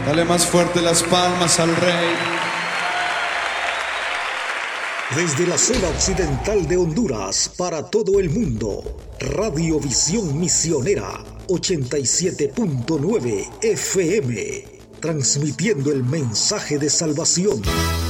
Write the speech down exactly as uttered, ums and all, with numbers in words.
Dale más fuerte las palmas al Rey. Desde la zona occidental de Honduras para todo el mundo, Radiovisión Misionera ochenta y siete punto nueve F M, transmitiendo el mensaje de salvación.